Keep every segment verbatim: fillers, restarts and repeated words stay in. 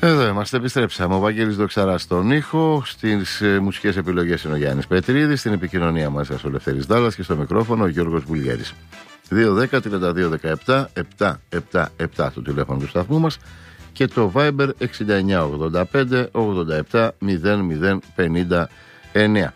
Εδώ είμαστε, επιστρέψαμε. Ο Βαγγέλης Δοξαράς στον ήχο, στις ε, μουσικές επιλογές είναι ο Γιάννης Πετρίδης, στην επικοινωνία μας ο Λευτέρης Δάλλας και στο μικρόφωνο ο Γιώργος Βουλγέρης. δύο δέκα τριάντα δύο δεκαεπτά επτακόσια εβδομήντα επτά το τηλέφωνο του σταθμού μας και το Viber εξήντα εννιά ογδόντα πέντε ογδόντα επτά μηδέν μηδέν πενήντα εννιά.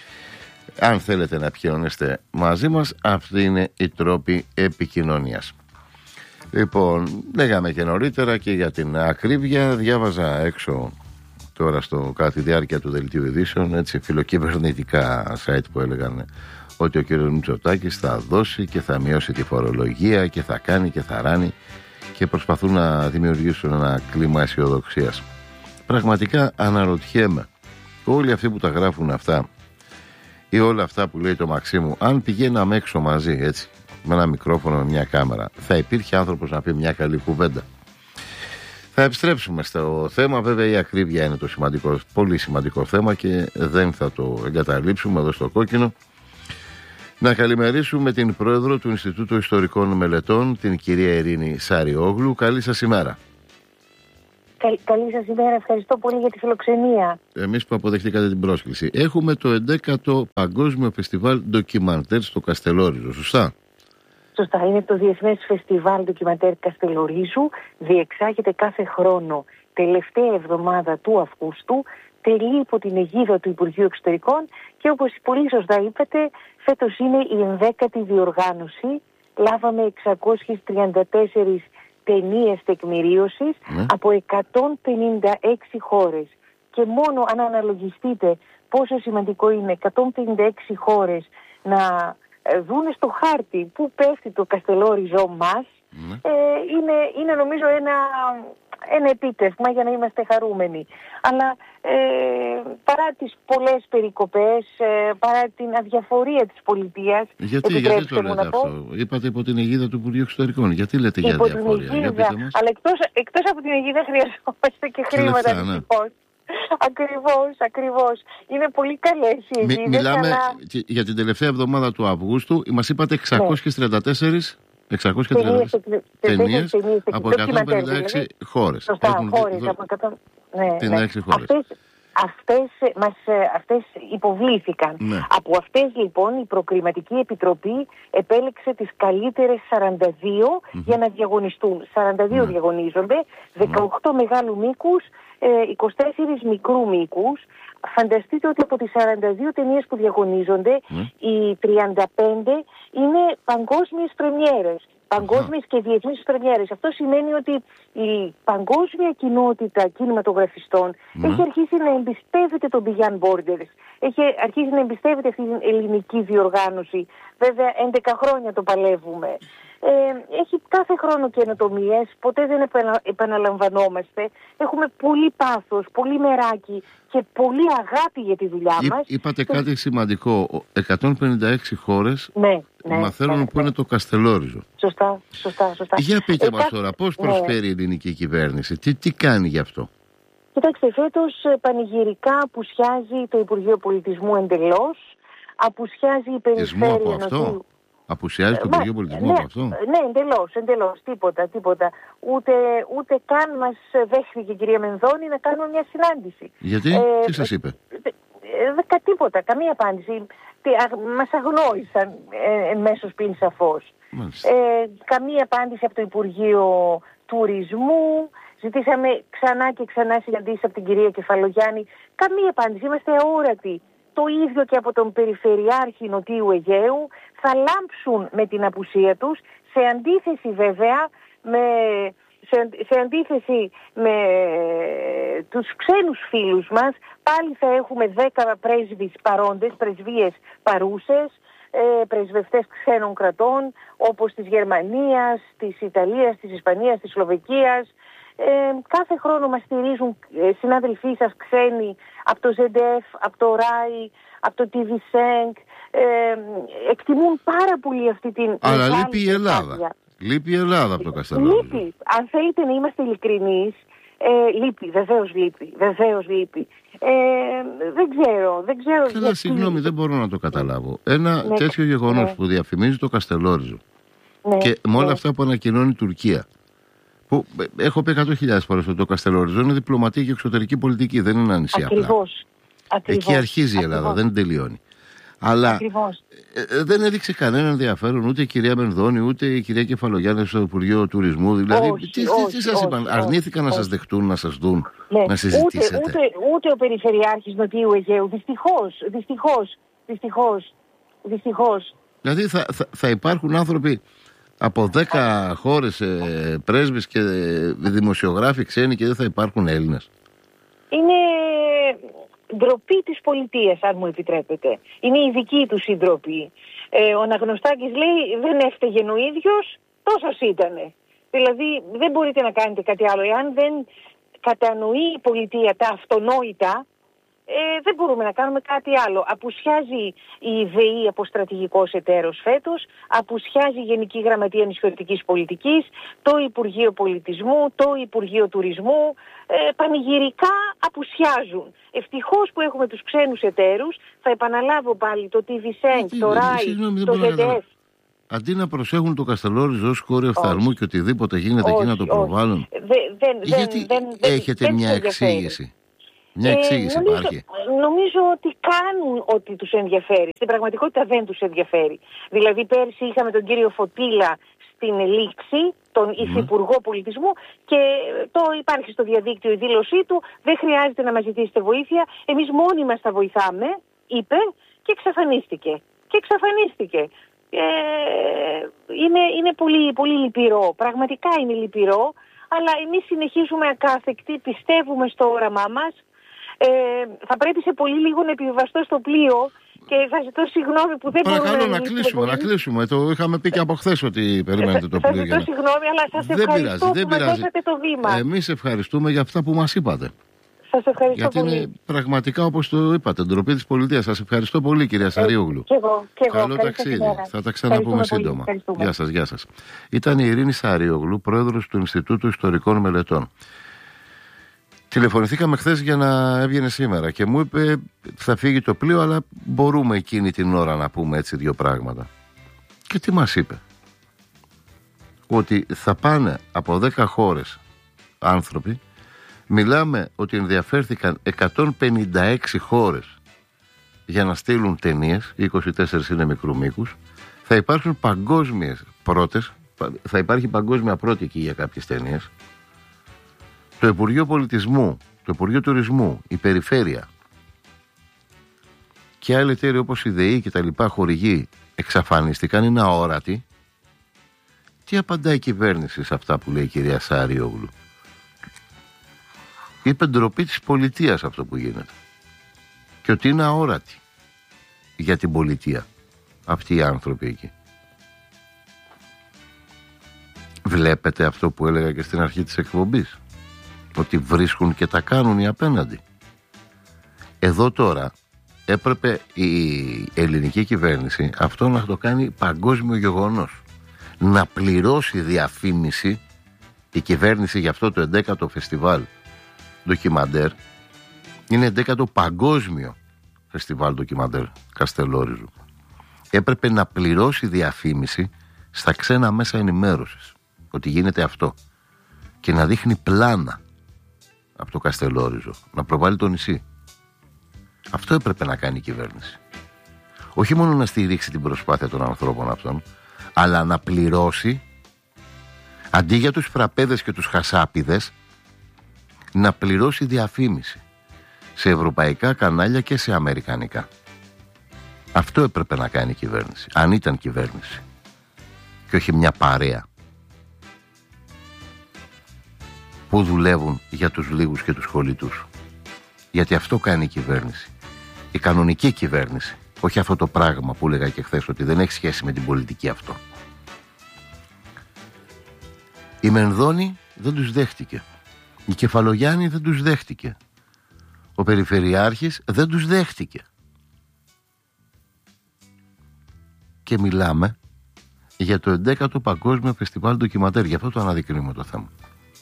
Αν θέλετε να επικοινωνήσετε μαζί μας, αυτή είναι η τρόπη επικοινωνίας. Λοιπόν, λέγαμε και νωρίτερα και για την ακρίβεια. Διάβαζα έξω τώρα στο κατά τη διάρκεια του δελτίου ειδήσεων, έτσι, φιλοκυβερνητικά site που έλεγαν ότι ο κ. Μητσοτάκης θα δώσει και θα μειώσει τη φορολογία και θα κάνει και θα ράνει και προσπαθούν να δημιουργήσουν ένα κλίμα αισιοδοξίας. Πραγματικά αναρωτιέμαι, όλοι αυτοί που τα γράφουν αυτά ή όλα αυτά που λέει το Μαξίμου, αν πηγαίναμε έξω μαζί, έτσι, με ένα μικρόφωνο, με μια κάμερα, θα υπήρχε άνθρωπος να πει μια καλή κουβέντα? Θα επιστρέψουμε στο θέμα. Βέβαια η ακρίβεια είναι το σημαντικό, πολύ σημαντικό θέμα και δεν θα το εγκαταλείψουμε εδώ στο κόκκινο. Να καλημερίσουμε την πρόεδρο του Ινστιτούτου Ιστορικών Μελετών, την κυρία Ειρήνη Σαριόγλου. Καλή σας ημέρα. Καλ, καλή σας ημέρα, ευχαριστώ πολύ για τη φιλοξενία. Εμείς που αποδεχτήκατε την πρόσκληση. Έχουμε το έντεκατο Παγκόσμιο Φεστιβάλ Ντοκιμαντέρ στο Καστελόριζο, σωστά? Σωστά, είναι το Διεθνές Φεστιβάλ Ντοκιμαντέρ Καστελορίζου. Διεξάγεται κάθε χρόνο τελευταία εβδομάδα του Αυγούστου. Τελεί υπό την αιγίδα του Υπουργείου Εξωτερικών και όπως πολύ σωστά είπατε, φέτος είναι η ενδέκατη διοργάνωση. Λάβαμε εξακόσιες τριάντα τέσσερις ταινίες τεκμηρίωσης ναι. από εκατόν πενήντα έξι χώρες. Και μόνο αν αναλογιστείτε πόσο σημαντικό είναι εκατόν πενήντα έξι χώρες να δούνε στο χάρτη που πέφτει το Καστελόριζό μας, ναι. ε, είναι, είναι νομίζω ένα, ένα επίτευγμα για να είμαστε χαρούμενοι. Αλλά ε, παρά τις πολλές περικοπές, ε, παρά την αδιαφορία της πολιτείας... Γιατί, γιατί το λέτε αυτό? Πω, είπατε υπό την αιγίδα του Υπουργείου Εξωτερικών. Γιατί λέτε για αδιαφορία? Αιγίδα, για αλλά εκτός, εκτός από την αιγίδα χρειαζόμαστε και χρήματα. Και λεφτά, ναι. Ακριβώς, ακριβώς. Είναι πολύ καλές οι αιγίδες. Μιλάμε αλλά... για την τελευταία εβδομάδα του Αυγούστου. Μας είπατε εξακόσιες τριάντα τέσσερις ταινίες από εκατόν πενήντα έξι χώρες. Σωστά, χώρες από εκατό... ναι, πενήντα έξι ναι. χώρες. Αυτές, αυτές, μας, αυτές υποβλήθηκαν. Ναι. Από αυτές λοιπόν η Προκριματική Επιτροπή επέλεξε τις καλύτερες σαράντα δύο mm-hmm. για να διαγωνιστούν. σαράντα δύο ναι. διαγωνίζονται, δεκαοκτώ mm-hmm. μεγάλου μήκους, είκοσι τέσσερις μικρού μήκους. Φανταστείτε ότι από τις σαράντα δύο ταινίες που διαγωνίζονται, mm. οι τριάντα πέντε είναι παγκόσμιες πρεμιέρες. Παγκόσμιες mm. και διεθνείς πρεμιέρες. Αυτό σημαίνει ότι η παγκόσμια κοινότητα κινηματογραφιστών mm. έχει αρχίσει να εμπιστεύεται τον Beyond Borders. Έχει αρχίσει να εμπιστεύεται αυτή την ελληνική διοργάνωση. Βέβαια, έντεκα χρόνια το παλεύουμε. Ε, έχει κάθε χρόνο καινοτομίες, ποτέ δεν επανα, επαναλαμβανόμαστε. Έχουμε πολύ πάθος, πολύ μεράκι και πολύ αγάπη για τη δουλειά Εί, μας. Είπατε και... κάτι σημαντικό. εκατόν πενήντα έξι χώρες ναι, ναι, μαθαίνουν ναι, που ναι. είναι το Καστελόριζο. Σωστά, σωστά, σωστά. Για πείτε ε, μας κα... τώρα, πώς ναι. προσφέρει η ελληνική κυβέρνηση, τι, τι κάνει γι' αυτό? Κοιτάξτε, φέτος πανηγυρικά απουσιάζει το Υπουργείο Πολιτισμού εντελώς, απουσιάζει η Περιφέρεια Νοτιού. Απουσιάζει το Υπουργείο Πολιτισμού ναι, από αυτό? Ναι, εντελώς, εντελώς, τίποτα, τίποτα. Ούτε, ούτε καν μας δέχθηκε η κυρία Μενδώνη να κάνουμε μια συνάντηση. Γιατί, ε, τι σας είπε? Ε, ε, τίποτα, καμία απάντηση. Τι, α, μας αγνόησαν ε, εν μέσω σπίν σαφώς. Ε, καμία απάντηση από το Υπουργείο Τουρισμού. Ζητήσαμε ξανά και ξανά συναντήσεις από την κυρία Κεφαλογιάννη. Καμία απάντηση, είμαστε αόρατοι. Το ίδιο και από τον Περιφερειάρχη Νοτιού Αιγαίου, θα λάμψουν με την απουσία τους, σε αντίθεση βέβαια με, σε, σε αντίθεση με τους ξένους φίλους μας. Πάλι θα έχουμε δέκα πρέσβεις παρόντες, πρεσβείες παρούσες, ε, πρεσβευτές ξένων κρατών, όπως της Γερμανίας, της Ιταλίας, της Ισπανίας, της Σλοβεκίας. Ε, κάθε χρόνο μας στηρίζουν ε, συνάδελφοί σας ξένοι από το ζεντεφ, από το ράι, από το τι βι σενκ. Ε, εκτιμούν πάρα πολύ αυτή την... Αλλά λείπει η Ελλάδα. Άδεια. Λείπει η Ελλάδα από το Καστελόριζο. Λείπει. Αν θέλετε να είμαστε ειλικρινείς, ε, λείπει. Βεβαίως λείπει. Βεβαίως λείπει. Ε, δεν ξέρω. Δεν ξέρω. Καλά, γιατί... συγγνώμη, δεν μπορώ να το καταλάβω. Ένα ναι, τέτοιο γεγονός ναι. που διαφημίζει το Καστελόριζο ναι, και με όλα ναι. αυτά που ανακοινώνει η Τουρκία, Που, έχω πει εκατό χιλιάδες φορές ότι το Καστελόριζο είναι διπλωματία και εξωτερική πολιτική, δεν είναι ένα νησί απλά. Ακριβώς. Εκεί αρχίζει η Ελλάδα, δεν τελειώνει. Αλλά ε, ε, δεν έδειξε κανένα ενδιαφέρον ούτε η κυρία Μενδώνη ούτε η κυρία Κεφαλογιάννη στο Υπουργείο Τουρισμού. Δηλαδή, όχι, τι, όχι, τι σας είπαν, όχι, αρνήθηκαν όχι, να σας δεχτούν, να σας δουν, ναι, να συζητήσετε. Ούτε, ούτε, ούτε ο Περιφερειάρχης Νοτιού Αιγαίου, δυστυχώς, δυστυχώς, δυστυχώς, δυστυχώς. Δηλαδή θα, θα, θα υπάρχουν άνθρωποι από δέκα χώρες, ε, πρέσβεις και ε, δημοσιογράφοι ξένοι και δεν θα υπάρχουν Έλληνες. Είναι ντροπή της πολιτείας, αν μου επιτρέπετε. Είναι η δική τους η ντροπή. Ε, ο Αναγνωστάκης λέει δεν έφταιγε ο ίδιος, τόσος ήτανε. Δηλαδή δεν μπορείτε να κάνετε κάτι άλλο. Εάν δεν κατανοεί η πολιτεία τα αυτονόητα, Ε, δεν μπορούμε να κάνουμε κάτι άλλο. Απουσιάζει η ΔΕΗ από στρατηγικός εταίρος φέτος, απουσιάζει η Γενική Γραμματεία Νησιωτικής Πολιτικής, το Υπουργείο Πολιτισμού, το Υπουργείο Τουρισμού, ε, πανηγυρικά απουσιάζουν. Ευτυχώς που έχουμε τους ξένους εταίρους, θα επαναλάβω πάλι το τι βι Σενκ, το ράι, το ζετ ες. Αντί να προσέχουν το Καστελόριζο ως κόρη οφθαλμού και οτιδήποτε γίνεται εκεί να το προβάλλουν. Δε, δεν, γιατί δεν, δεν, έχετε δεν, μια δεν εξήγηση. Μια εξήγηση ε, νομίζω, υπάρχει. Νομίζω ότι κάνουν ό,τι τους ενδιαφέρει. Στην πραγματικότητα δεν τους ενδιαφέρει. Δηλαδή πέρσι είχαμε τον κύριο Φωτήλα στην Λήξη, τον mm. Υφυπουργό Πολιτισμού, και το υπάρχει στο διαδίκτυο η δήλωσή του, δεν χρειάζεται να μας ζητήσετε βοήθεια, εμείς μόνοι μας θα βοηθάμε, είπε, και εξαφανίστηκε. Και εξαφανίστηκε. Ε, είναι είναι πολύ, πολύ λυπηρό. Πραγματικά είναι λυπηρό, αλλά εμείς συνεχίζουμε ακάθεκτοι, πιστεύουμε στο όραμά μας. Ε, θα πρέπει σε πολύ λίγο να επιβιβαστώ στο πλοίο και θα ζητώ συγγνώμη που δεν μπορούμε να Παρακαλώ να κλείσουμε, να κλείσουμε. Το είχαμε πει και από χθες ότι περιμένετε το πλοίο. Θα ζητώ συγγνώμη, αλλά σας δεν ευχαριστώ πειράζει, που μας δώσατε το βήμα. Εμείς ευχαριστούμε για αυτά που μας είπατε. Σας ευχαριστώ Γιατί πολύ. Είναι πραγματικά όπως το είπατε, ντροπή της πολιτείας. Σας ευχαριστώ πολύ, κυρία Σαριόγλου. Και εγώ, και εγώ. Καλό ταξίδι. Θα τα ξαναπούμε σύντομα. Γεια σας, γεια σας. Ήταν η Ειρήνη Σαριόγλου, πρόεδρος του Ινστιτούτου Ιστορικών Μελετών. Τηλεφωνηθήκαμε χθες για να έβγαινε σήμερα και μου είπε θα φύγει το πλοίο, αλλά μπορούμε εκείνη την ώρα να πούμε έτσι δύο πράγματα. Και τι μας είπε? Ότι θα πάνε από δέκα χώρες άνθρωποι. Μιλάμε ότι ενδιαφέρθηκαν εκατόν πενήντα έξι χώρες για να στείλουν ταινίες, είκοσι τέσσερις είναι μικρού μήκους. Θα υπάρχουν παγκόσμιες πρώτες, θα υπάρχει παγκόσμια πρώτη εκεί για κάποιες ταινίες. Το Υπουργείο Πολιτισμού, το Υπουργείο Τουρισμού, η Περιφέρεια και άλλοι εταίροι όπως η ΔΕΗ και τα λοιπά χορηγοί εξαφανίστηκαν, είναι αόρατοι. Τι απαντάει η κυβέρνηση σε αυτά που λέει η κυρία Σαριόγλου? Είπε ντροπή της πολιτείας αυτό που γίνεται και ότι είναι αόρατη για την πολιτεία αυτοί οι άνθρωποι εκεί. Βλέπετε αυτό που έλεγα και στην αρχή της εκπομπής, ότι βρίσκουν και τα κάνουν οι απέναντι. Εδώ τώρα έπρεπε η ελληνική κυβέρνηση αυτό να το κάνει παγκόσμιο γεγονός, να πληρώσει διαφήμιση η κυβέρνηση για αυτό το ενδέκατο φεστιβάλ ντοκιμαντέρ. Είναι ενδέκατο παγκόσμιο φεστιβάλ ντοκιμαντέρ Καστελόριζου. Έπρεπε να πληρώσει διαφήμιση στα ξένα μέσα ενημέρωσης ότι γίνεται αυτό και να δείχνει πλάνα από το Καστελόριζο, να προβάλλει το νησί. Αυτό έπρεπε να κάνει η κυβέρνηση. Όχι μόνο να στηρίξει την προσπάθεια των ανθρώπων αυτών, αλλά να πληρώσει, αντί για τους φραπέδες και τους χασάπιδες, να πληρώσει διαφήμιση σε ευρωπαϊκά κανάλια και σε αμερικανικά. Αυτό έπρεπε να κάνει η κυβέρνηση, αν ήταν κυβέρνηση και όχι μια παρέα που δουλεύουν για τους λίγους και τους χωλίτους. Γιατί αυτό κάνει η κυβέρνηση, η κανονική κυβέρνηση, όχι αυτό το πράγμα που έλεγα και χθες ότι δεν έχει σχέση με την πολιτική αυτό. Η Μενδώνη δεν τους δέχτηκε, η Κεφαλογιάννη δεν τους δέχτηκε, ο Περιφερειάρχης δεν τους δέχτηκε. Και μιλάμε για το ενδέκατο Παγκόσμιο Φεστιβάλ Ντοκιμαντέρ. Γι' αυτό το αναδεικνύουμε το θέμα.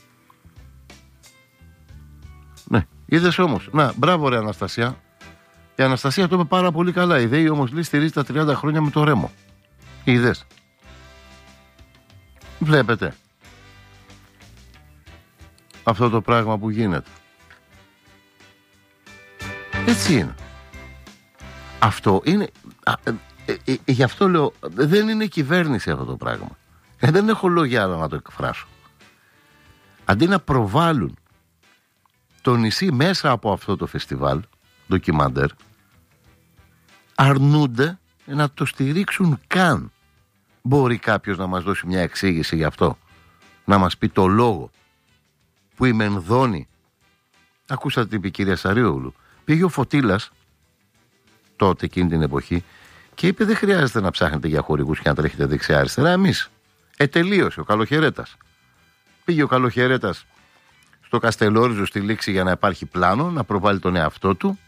Ναι, είδες όμως. Να, μπράβο ρε Αναστασία. Η Αναστασία το είπε πάρα πολύ καλά. Η ΔΕΗ όμως λέει στηρίζει τα τριάντα χρόνια με το ρέμο. Είδες. Βλέπετε. αυτό το πράγμα που γίνεται. Έτσι είναι. Αυτό είναι, α, ε, ε, ε, γι' αυτό λέω, δεν είναι κυβέρνηση αυτό το πράγμα. Ε, δεν έχω λόγια άλλα να το εκφράσω. Αντί να προβάλλουν το νησί μέσα από αυτό το φεστιβάλ, ντοκιμαντέρ, αρνούνται να το στηρίξουν καν. Μπορεί κάποιος να μας δώσει μια εξήγηση γι' αυτό, να μας πει το λόγο που η Μενδώνη, ακούσατε την κυρία Σαριόγλου, πήγε ο Φωτήλας τότε εκείνη την εποχή και είπε δεν χρειάζεται να ψάχνετε για χορηγούς και να τρέχετε δεξιά αριστερά, εμείς. Ε, τελείωσε ο Καλοχαιρέτας. Πήγε ο Καλοχαιρέτας στο Καστελόριζο στη Λήξη για να υπάρχει πλάνο, να προβάλλει τον εαυτό του.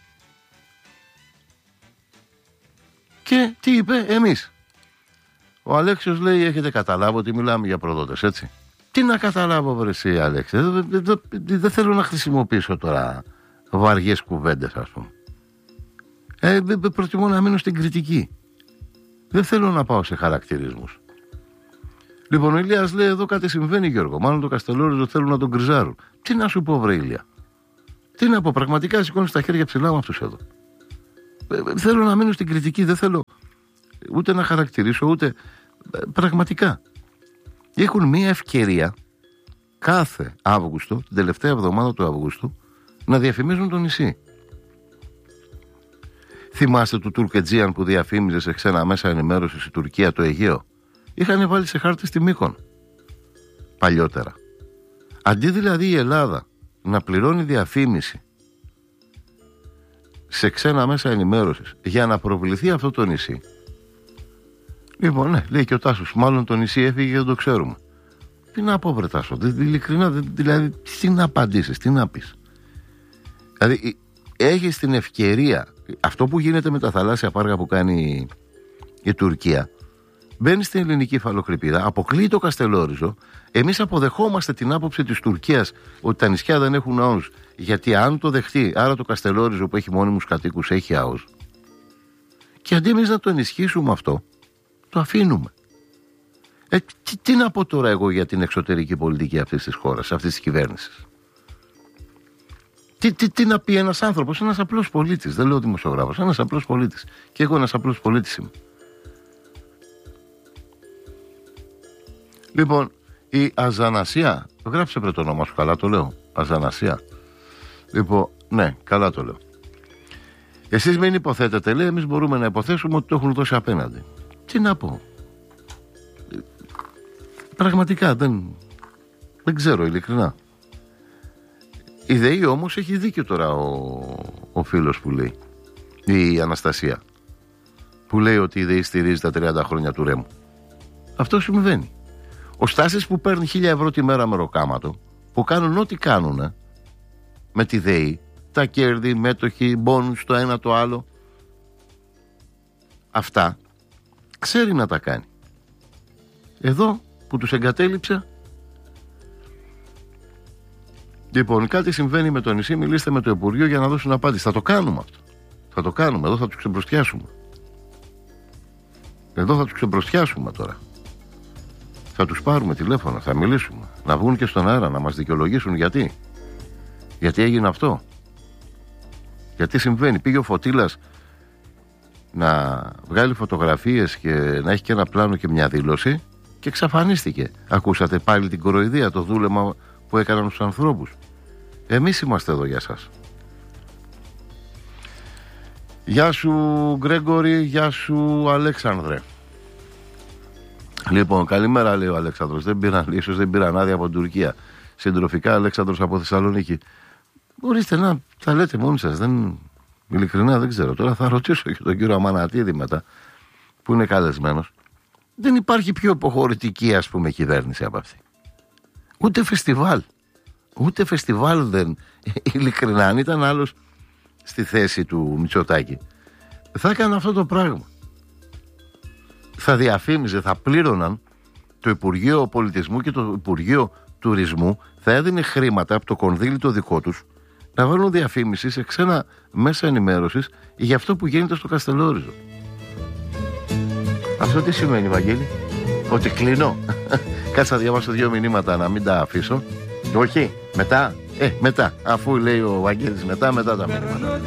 Και τι είπε, εμείς. Ο Αλέξιος λέει, έχετε καταλάβει ότι μιλάμε για προδότες, έτσι. Τι να καταλάβω, βρε εσύ, Αλέξη. Δεν δε, δε, δε, δε θέλω να χρησιμοποιήσω τώρα βαριές κουβέντες, ας πούμε. Ε, δε, δε, προτιμώ να μείνω στην κριτική. Δεν θέλω να πάω σε χαρακτηρισμούς. Λοιπόν, ο Ηλίας λέει, εδώ κάτι συμβαίνει, Γιώργο. Μάλλον το Καστελόριζο θέλουν να τον γκριζάρουν. Τι να σου πω, βρε Ηλία. Τι να πω, πραγματικά σηκώνεις τα χέρια ψηλά με αυτούς εδώ. Ε, θέλω να μείνω στην κριτική, δεν θέλω ούτε να χαρακτηρίσω, ούτε ε, πραγματικά. Έχουν μία ευκαιρία κάθε Αύγουστο, την τελευταία εβδομάδα του Αυγούστου, να διαφημίζουν το νησί. Θυμάστε του Τουρκετζίαν που διαφήμιζε σε ξένα μέσα ενημέρωσης η Τουρκία το Αιγαίο? Είχαν βάλει σε χάρτη στη Μύκονο παλιότερα. Αντί δηλαδή η Ελλάδα να πληρώνει διαφήμιση σε ξένα μέσα ενημέρωσης για να προβληθεί αυτό το νησί. Λοιπόν, ναι, λέει και ο Τάσος, μάλλον το νησί έφυγε και δεν το ξέρουμε. Τι να πω, βρε Τάσο, ειλικρινά, δηλαδή, τι να απαντήσεις, τι να πεις. Δηλαδή, έχεις την ευκαιρία, αυτό που γίνεται με τα θαλάσσια πάργα που κάνει η Τουρκία, μπαίνει στην ελληνική υφαλοκρηπίδα, αποκλείει το Καστελόριζο. Εμείς αποδεχόμαστε την άποψη της Τουρκίας ότι τα νησιά δεν έχουν άους, γιατί αν το δεχτεί, άρα το Καστελόριζο που έχει μόνιμους κατοίκους έχει άους. Και αντί εμείς να το ενισχύσουμε αυτό, το αφήνουμε. Ε, τι, τι να πω τώρα εγώ για την εξωτερική πολιτική αυτής της χώρας, αυτής της κυβέρνησης. Τι, τι, τι να πει ένας άνθρωπος, ένας απλός πολίτης, δεν λέω δημοσιογράφος, ένας απλός πολίτης. Και εγώ ένας απλός πολίτης είμαι. Λοιπόν, η Αζανασία, γράψε πριν το όνομα σου, καλά το λέω, Αζανασία. Λοιπόν, ναι, καλά το λέω. Εσείς μην υποθέτετε, λέει, εμείς μπορούμε να υποθέσουμε ότι το έχουν δώσει απέναντι. Τι να πω. Πραγματικά δεν, δεν ξέρω ειλικρινά. Η ΔΕΗ όμως έχει δίκιο τώρα ο, ο φίλος που λέει, η Αναστασία, που λέει ότι η ΔΕΗ στηρίζει τα τριάντα χρόνια του Ρέμου. Αυτό συμβαίνει. Ο Στάσης που παίρνει χίλια ευρώ τη μέρα με ροκάματο, που κάνουν ό,τι κάνουν με τη ΔΕΗ, τα κέρδη, μέτοχοι, μπόνους, το ένα το άλλο, αυτά ξέρει να τα κάνει. Εδώ που τους εγκατέλειψε. Λοιπόν, κάτι συμβαίνει με το νησί, μιλήστε με το Υπουργείο για να δώσουν απάντηση. Θα το κάνουμε αυτό. Θα το κάνουμε, εδώ θα τους ξεμπροστιάσουμε. Εδώ θα τους ξεμπροστιάσουμε τώρα. Θα τους πάρουμε τηλέφωνο, θα μιλήσουμε. Να βγουν και στον αέρα, να μας δικαιολογήσουν γιατί. Γιατί έγινε αυτό. Γιατί συμβαίνει. Πήγε ο Φωτήλας να βγάλει φωτογραφίες και να έχει και ένα πλάνο και μια δήλωση και εξαφανίστηκε. Ακούσατε πάλι την κοροϊδία, το δούλεμα που έκαναν στους ανθρώπους. Εμείς είμαστε εδώ για σας. Γεια σου Γκρέγκορη, γεια σου Αλέξανδρε. Λοιπόν, καλημέρα λέει ο Αλέξανδρος. Δεν πήραν, ίσως δεν πήραν άδεια από την Τουρκία. Συντροφικά, Αλέξανδρος από Θεσσαλονίκη. Μπορείτε να τα λέτε μόνοι σας. Δεν, ειλικρινά δεν ξέρω. Τώρα θα ρωτήσω και τον κύριο Αμανατίδη μετά, που είναι καλεσμένος. Δεν υπάρχει πιο υποχωρητική, ας πούμε, κυβέρνηση από αυτή. Ούτε φεστιβάλ. Ούτε φεστιβάλ δεν. Ειλικρινά, αν ήταν άλλος στη θέση του Μητσοτάκη, θα έκανε αυτό το πράγμα. Θα διαφήμιζε, θα πλήρωναν το Υπουργείο Πολιτισμού και το Υπουργείο Τουρισμού, θα έδινε χρήματα από το κονδύλι το δικό τους να βάλουν διαφήμιση σε ξένα μέσα ενημέρωσης για αυτό που γίνεται στο Καστελόριζο. Αυτό τι σημαίνει, Βαγγέλη? Ότι κλείνω. Κάτσα να διαβάσω δύο μηνύματα να μην τα αφήσω. Όχι, μετά. Ε, μετά. Αφού λέει ο Βαγγέλης μετά, μετά τα μήνυματα.